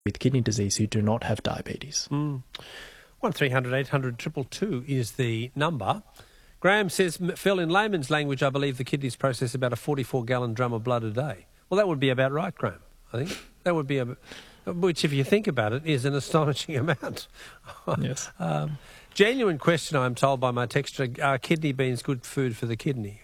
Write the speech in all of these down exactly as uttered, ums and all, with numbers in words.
with kidney disease who do not have diabetes. Mm. one three hundred eight hundred two two two is the number. Graham says, Phil, in layman's language, I believe the kidneys process about a forty-four gallon drum of blood a day. Well, that would be about right, Graham, I think. That would be, a, which if you think about it, is an astonishing amount. Yes. um, genuine question, I'm told by my texter, are kidney beans good food for the kidney?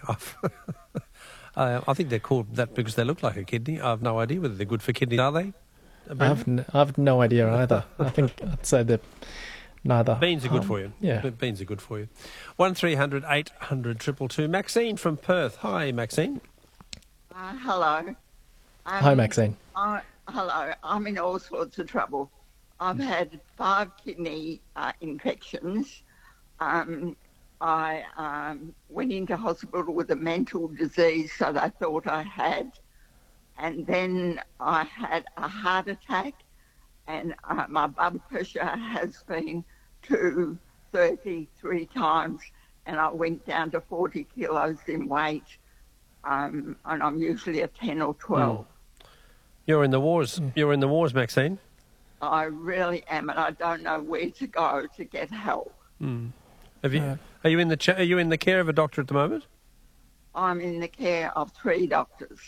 uh, I think they're called that because they look like a kidney. I have no idea whether they're good for kidneys, are they? I've, n- I've no idea either. I think I'd say that neither. Beans are good um, for you. Yeah. Beans are good for you. one three hundred eight hundred two two two. Maxine from Perth. Hi, Maxine. Uh, hello. Um, Hi, Maxine. I, hello. I'm in all sorts of trouble. I've had five kidney uh, infections. Um, I um, went into hospital with a mental disease that I thought I had. And then I had a heart attack, and uh, my blood pressure has been to thirty-three times, and I went down to forty kilos in weight, um, and I'm usually a ten or twelve. Mm. You're in the wars. Mm. You're in the wars, Maxine. I really am, and I don't know where to go to get help. Mm. Have you? Uh, are you in the? Ch- are you in the care of a doctor at the moment? I'm in the care of three doctors.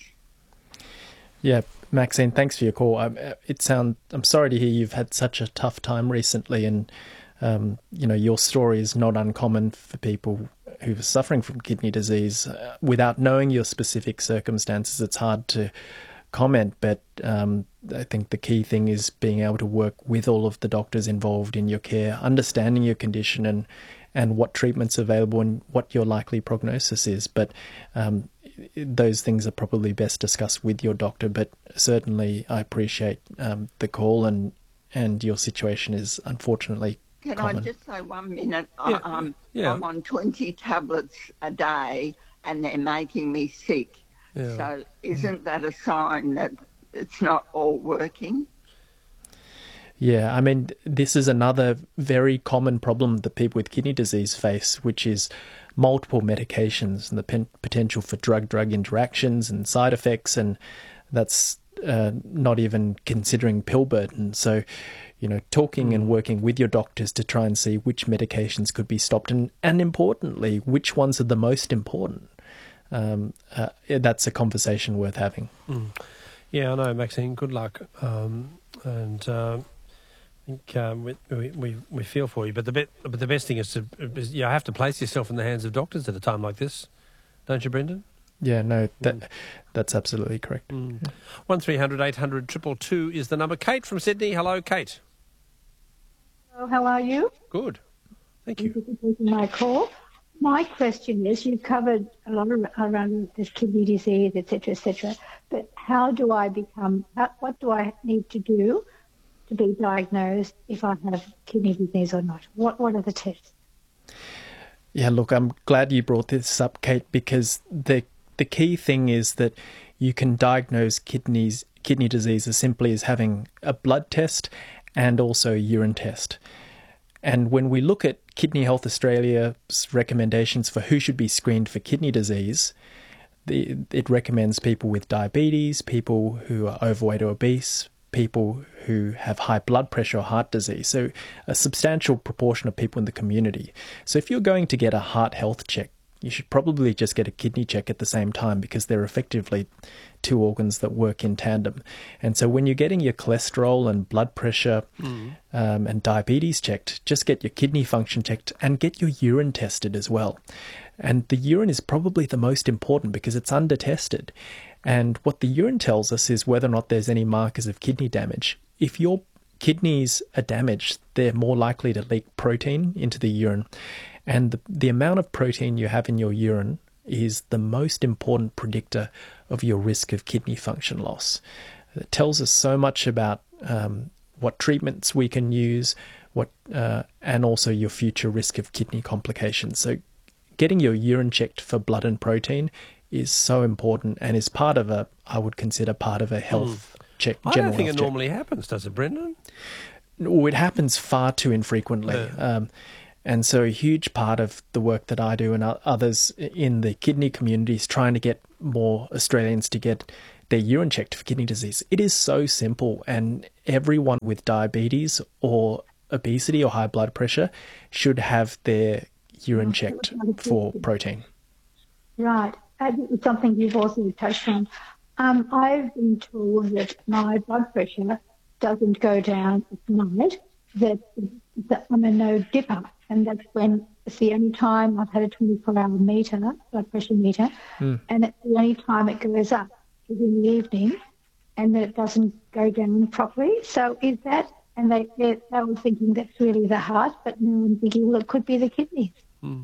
Yeah, Maxine, thanks for your call. I, it sound, I'm sorry to hear you've had such a tough time recently, and um, you know, your story is not uncommon for people who are suffering from kidney disease. Uh, without knowing your specific circumstances, it's hard to comment, but um, I think the key thing is being able to work with all of the doctors involved in your care, understanding your condition and and what treatment's available and what your likely prognosis is. But um, those things are probably best discussed with your doctor. But certainly I appreciate um, the call, and and your situation is unfortunately Can common. I just say one minute? Yeah. Um, Yeah. I'm on twenty tablets a day, and they're making me sick. Yeah. So isn't that a sign that it's not all working? Yeah, I mean, this is another very common problem that people with kidney disease face, which is multiple medications and the pen- potential for drug-drug interactions and side effects, and that's uh, not even considering pill burden. So, you know, talking and working with your doctors to try and see which medications could be stopped, and, and importantly, which ones are the most important. Um, uh, that's a conversation worth having. Mm. Yeah, I know, Maxine. Good luck. Um, and uh, I think um, we, we we feel for you. But the be- but the best thing is to is, you have to place yourself in the hands of doctors at a time like this, don't you, Brendan? Yeah, no, that Mm. that's absolutely correct. Mm. One three hundred eight hundred triple two is the number. Kate from Sydney. Hello, Kate. Hello, how are you? Good. Thank you. Thank you for taking my call. My question is, you've covered a lot of, around this kidney disease, et cetera, et cetera, but how do I become, how, what do I need to do to be diagnosed if I have kidney disease or not? What What are the tests? Yeah, look, I'm glad you brought this up, Kate, because the the key thing is that you can diagnose kidneys kidney disease as simply as having a blood test and also a urine test. And when we look at Kidney Health Australia's recommendations for who should be screened for kidney disease, the, it recommends people with diabetes, people who are overweight or obese, people who have high blood pressure or heart disease. So a substantial proportion of people in the community. So if you're going to get a heart health check, you should probably just get a kidney check at the same time, because they're effectively two organs that work in tandem. And so when you're getting your cholesterol and blood pressure mm. um, and diabetes checked, just get your kidney function checked and get your urine tested as well. And the urine is probably the most important because it's under-tested. And what the urine tells us is whether or not there's any markers of kidney damage. If your kidneys are damaged, they're more likely to leak protein into the urine. And the, the amount of protein you have in your urine is the most important predictor of your risk of kidney function loss. It tells us so much about um, what treatments we can use, what uh, and also your future risk of kidney complications. So getting your urine checked for blood and protein is so important, and is part of a, I would consider part of a health mm. check. I don't think it check. normally happens, does it, Brendan? No, it happens far too infrequently. Yeah. Um, And so a huge part of the work that I do and others in the kidney community is trying to get more Australians to get their urine checked for kidney disease. It is so simple, and everyone with diabetes or obesity or high blood pressure should have their urine checked for protein. Right. And something you've also touched on. Um, I've been told that my blood pressure doesn't go down at night, that, that I'm a no dipper, and that's when it's the only time I've had a twenty-four hour meter, blood pressure meter, mm. and it's the only time it goes up is in the evening, and that it doesn't go down properly. So is that, and they, they, they were thinking that's really the heart, but now I'm thinking, well, it could be the kidneys. Mm.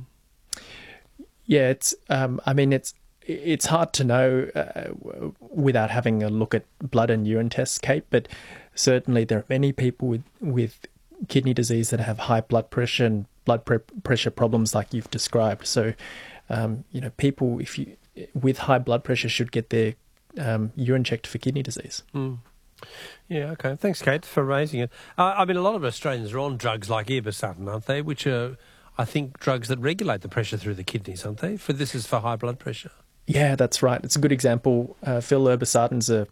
Yeah, it's, um, I mean, it's, it's hard to know uh, without having a look at blood and urine tests, Kate, but certainly there are many people with, with kidney disease that have high blood pressure and blood pre- pressure problems like you've described. So, um, you know, people if you with high blood pressure should get their um, urine checked for kidney disease. Mm. Yeah, okay. Thanks, Kate, for raising it. Uh, I mean, a lot of Australians are on drugs like irbesartan, aren't they, which are, I think, drugs that regulate the pressure through the kidneys, aren't they? For This is for high blood pressure. Yeah, that's right. It's a good example. Uh, Phil, irbesartan's a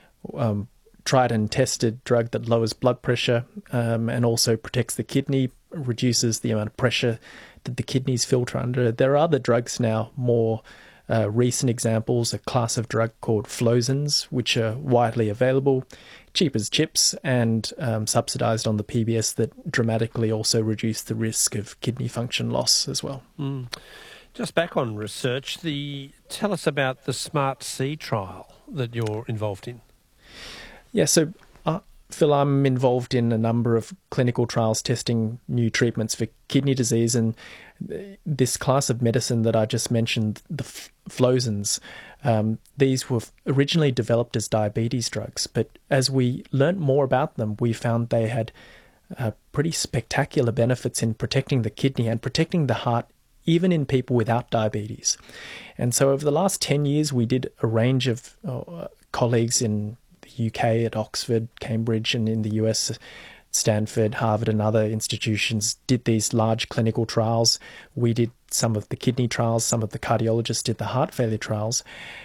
um, tried and tested drug that lowers blood pressure um, and also protects the kidney, reduces the amount of pressure that the kidneys filter under. There are other drugs now, more uh, recent examples, a class of drug called Flozins, which are widely available, cheap as chips, and um, subsidised on the P B S, that dramatically also reduce the risk of kidney function loss as well. Mm. Just back on research, the tell us about the SMART-C trial that you're involved in. Yeah, so uh, Phil, I'm involved in a number of clinical trials testing new treatments for kidney disease, and this class of medicine that I just mentioned, the f- Flozins, um, these were originally developed as diabetes drugs, but as we learnt more about them, we found they had uh, pretty spectacular benefits in protecting the kidney and protecting the heart, even in people without diabetes. And so over the last ten years, we did a range of uh, colleagues in the U K at Oxford, Cambridge, and in the U S, Stanford, Harvard, and other institutions did these large clinical trials. We did some of the kidney trials, some of the cardiologists did the heart failure trials.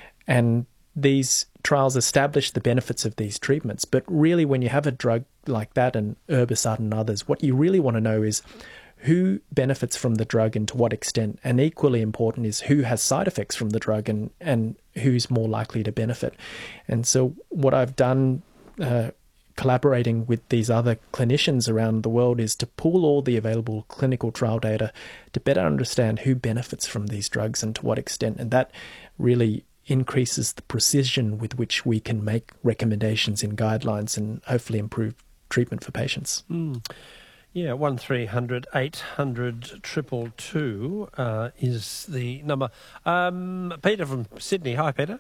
And these trials established the benefits of these treatments. But really, when you have a drug like that, and irbesartan and others, what you really want to know is who benefits from the drug and to what extent. And equally important is who has side effects from the drug and, and who's more likely to benefit. And so what I've done, uh, collaborating with these other clinicians around the world, is to pool all the available clinical trial data to better understand who benefits from these drugs and to what extent. And that really increases the precision with which we can make recommendations in guidelines and hopefully improve treatment for patients. Mm. Yeah, one three hundred eight hundred two two two uh, is the number. Um, Peter from Sydney. Hi, Peter.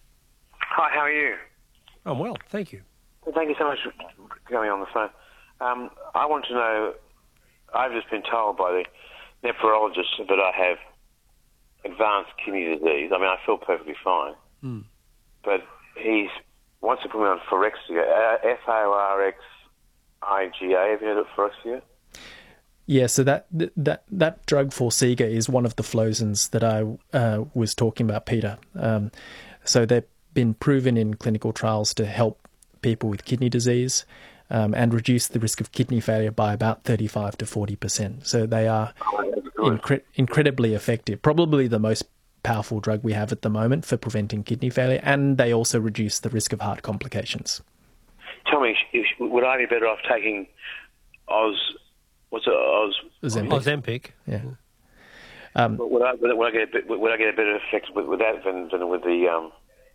Hi, how are you? I'm well, thank you. Thank you so much for coming on the phone. Um, I want to know, I've just been told by the nephrologist that I have advanced kidney disease. I mean, I feel perfectly fine. Mm. But he wants to put me on Phorexia, F O R X I G A. Have you heard of Phorexia? Yeah, so that that that drug Forxiga is one of the Flozins that I uh, was talking about, Peter. Um, so they've been proven in clinical trials to help people with kidney disease um, and reduce the risk of kidney failure by about thirty-five to forty percent. So they are incre- incredibly effective, probably the most powerful drug we have at the moment for preventing kidney failure, and they also reduce the risk of heart complications. Tell me, would I be better off taking Oz, what's it, Oz? Ozempic. Ozempic. Yeah. Um, would, I, would, I get a bit, would I get a better effect with, with that than, than with the... Um,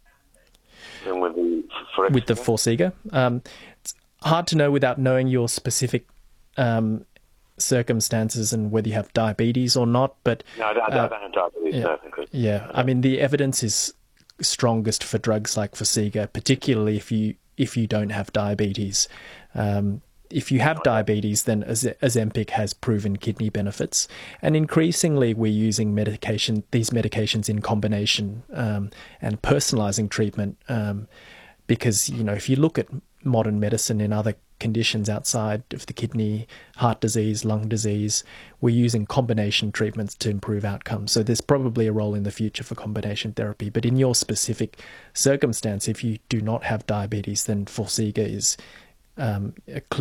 than with the Phorexia? With the Forxiga? Um, it's hard to know without knowing your specific um, circumstances and whether you have diabetes or not. But No, I don't, uh, I don't have diabetes, yeah, no. Yeah, I mean, the evidence is strongest for drugs like Forxiga, particularly if you if you don't have diabetes. Um, if you have diabetes, then Ozempic has proven kidney benefits. And increasingly, we're using medication, these medications in combination um, and personalising treatment um, because, you know, if you look at modern medicine in other conditions outside of the kidney, heart disease, lung disease, we're using combination treatments to improve outcomes. So there's probably a role in the future for combination therapy. But in your specific circumstance, if you do not have diabetes, then Forxiga is um, a